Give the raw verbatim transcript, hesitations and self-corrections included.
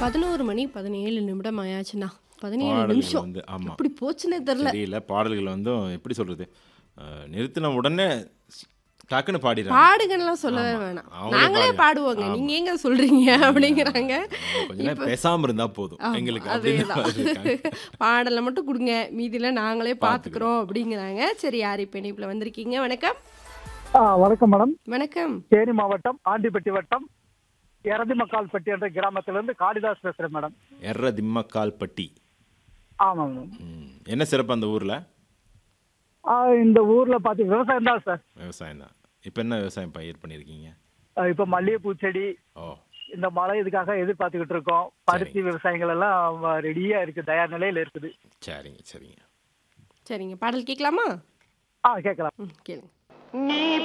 பதினொன்று மணி பதினேழு நிமிடம் ஆயாச்சுண்ணா. பதினேழு பாடல்கள் நிமிஷம். வந்து ஆமா. எப்படி போச்சுன்னே தெரியல. தெரியல. பாடல்கள் வந்து எப்படி சொல்றது? அ நிறுத்தின உடனே ஸ் டக்குன்னு பாடிடுறாங்க. பாடுங்கன்னுலாம் சொல்லவே ஆமா. வேணாம். அவங்களே நாங்களே பாடி பாடுவோங்க. ஆமா. நீங்க ஏங்க சொல்றீங்க அப்படிங்கிறாங்க. அவங்க கொஞ்ச நேரம் இப்ப பேசாம இருந்தா போதும். ஆமா. எங்களுக்கு அப்படின்னு அதேதான். இருக்காங்க. பாடல மட்டும் குடுங்க. மீதிலாம் நாங்களே பார்த்துக்கிறோம். பார்த்துக்கிறோம் அப்படிங்கிறாங்க. சரி, யார் இப்ப இணைப்புல வந்திருக்கீங்க? வணக்கம். ஆ வணக்கம் மேடம். வணக்கம். தேனி மாவட்டம் ஆண்டிப்பட்டி வட்டம் எரதிமக்கால்பட்டி என்ற கிராமத்திலிருந்து காளிதாஸ் பேசுறேன் மேடம். எர்ர திம்மக்கால்பட்டி. ஆமாம் மேடம். ம். என்ன சிறப்பு அந்த ஊர்ல? ஆ, இந்த ஊர்ல பாத்தி விவசாயம் தான் சார். விவசாயம் தான். இப்ப என்ன விவசாயம் பயிர் பண்ணியிருக்கீங்க? ஆ, இப்ப மல்லிகைப்பூ செடி ஓ! இந்த மழை இதுக்காக எதிர்பார்த்துக்கிட்டு இருக்கோம். பருத்தி சரிங்க. விவசாயங்கள் எல்லாம் ரெடியா இருக்கு, தயார் நிலையில இருக்குது. சரிங்க, சரிங்க. சரிங்க. பாடல் கேட்கலாமா? ஆ கேட்கலாம். ம், கேளுங்க. நீ